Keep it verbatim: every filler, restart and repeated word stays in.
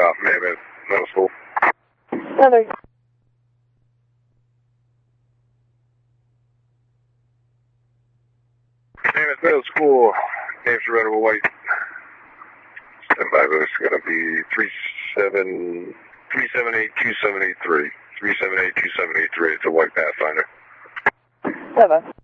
uh, Mammoth Middle School. Another. Mammoth Middle School. Names are red or white. Standby boost is going to be three seven three seven eight two seven eight three. three seven eight two seven eight three. It's a white Pathfinder. Seven.